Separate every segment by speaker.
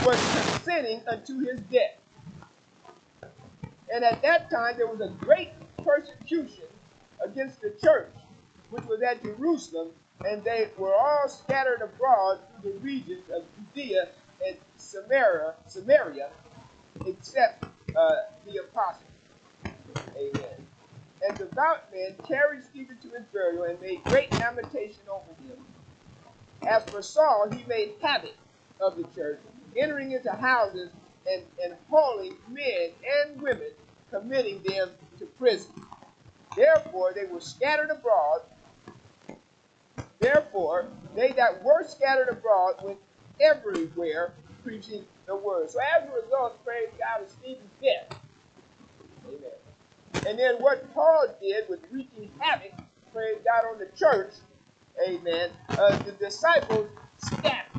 Speaker 1: was consenting unto his death. And at that time there was a great persecution against the church, which was at Jerusalem, and they were all scattered abroad through the regions of Judea and Samaria, except the apostles. Amen. And devout men carried Stephen to his burial and made great lamentation over him. As for Saul, he made havoc of the church, entering into houses and hauling men and women, committing them to prison. Therefore, they were scattered abroad. Therefore, they that were scattered abroad went everywhere preaching the word. So as a result, praise God, of Stephen's death. Amen. And then what Paul did was wreaking havoc, praise God, on the church. Amen. The disciples scattered.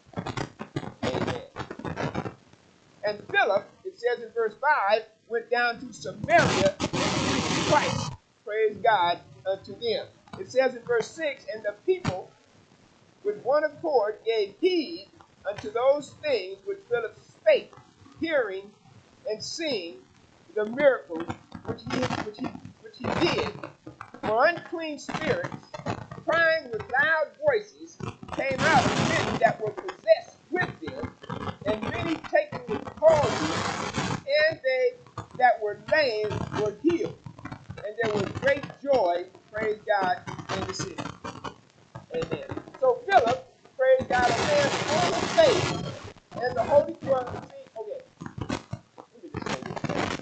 Speaker 1: Amen. And Philip, it says in verse 5, went down to Samaria and preached Christ, praise God, unto them. It says in verse 6, and the people with one accord gave heed unto those things which Philip spake, hearing and seeing the miracles which he did. For unclean spirits, crying with loud voices, came out of many that were possessed with them, and many taken with palsy, and they that were lame were healed. And there was great joy, praise God, in the city. Amen. So Philip, praise God, a man full of faith, and the Holy Spirit. Okay, let me just say this.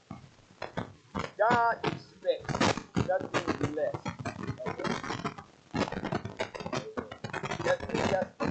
Speaker 1: God expects nothing less. Okay? That's the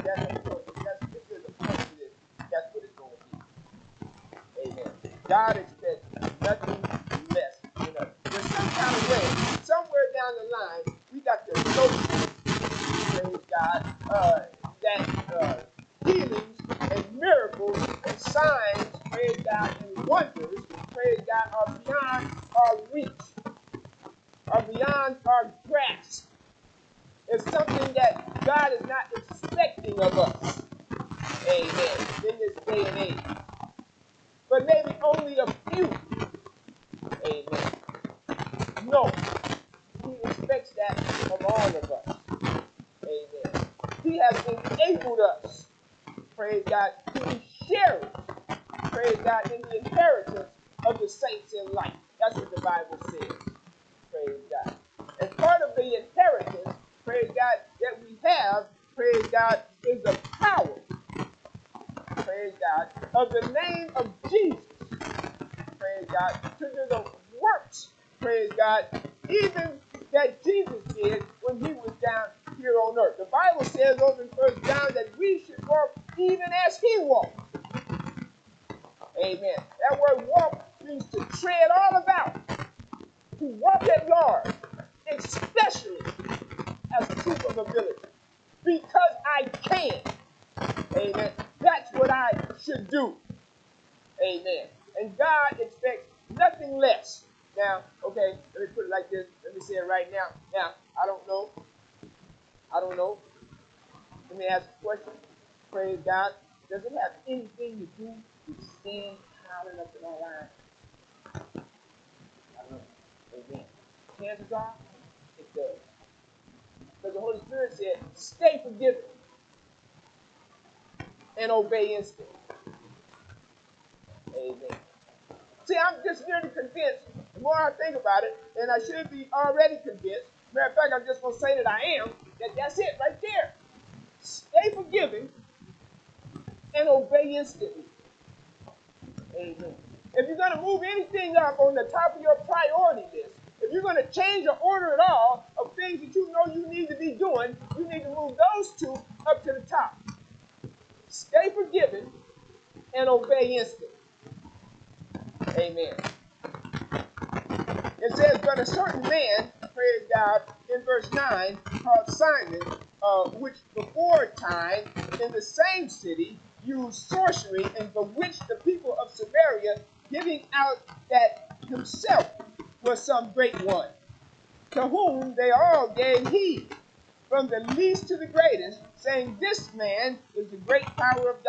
Speaker 1: point to this. That's what it's going to be. Amen. God expects nothing less. You know, there's some kind of way, somewhere down the line, we got to associate, praise God, that healings and miracles and signs, praise God, and wonders, praise God, are beyond our reach, are beyond our grasp. It's something that God is not expecting of us. Amen. In this day and age. But maybe only a few. Amen. No. He expects that of all of us. Amen. He has enabled us, praise God, to be sharers, praise God, in the inheritance of the saints in light. That's what the Bible says. Praise God. And part of the inheritance, praise God, that we have, praise God, is the power, praise God, of the name of Jesus, praise God, to do the works, praise God, even that Jesus did when he was down here on earth. The Bible says over in 1 John that we should walk even as he walked. Amen. That word walk means to tread all about, to walk at large, especially as proof of ability. Because I can. Amen. That's what I should do. Amen. And God expects nothing less. Now, okay, let me put it like this. Let me say it right now. Now, I don't know. Let me ask a question. Praise God. Does it have anything to do with sin piling up in our lives? I don't know. Amen. Chances are, it does. Because the Holy Spirit said, stay forgiven and obey instantly. Amen. See, I'm just really convinced, the more I think about it, and I should be already convinced, matter of fact, I'm just going to say that I am, that that's it right there. Stay forgiving and obey instantly. Amen. If you're going to move anything up on the top of your priority list, if you're going to change your order at all of things that you know you need to be doing, you need to move those two up to the top. Stay forgiven and obey instantly. Amen. It says, but a certain man, praise God, in verse 9, called Simon, which before time in the same city used sorcery and bewitched the people of Samaria, giving out that himself was some great one, to whom they all gave heed, from the least to the greatest, saying, this man is the great power of God.